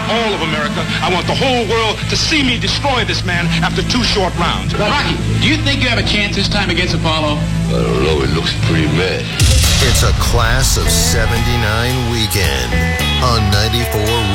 all of America. I want the whole world to see me destroy this man after 2 short rounds. Rocky, do you think you have a chance this time against Apollo? I don't know. He looks pretty mad. It's a Class of 79 weekend on 94